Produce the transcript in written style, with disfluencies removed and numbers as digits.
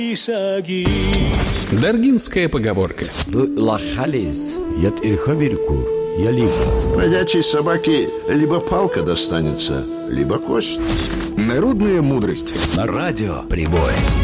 Даргинская поговорка. Бродячей собаке либо палка достанется, либо кость. Народная мудрость. На радио Прибой.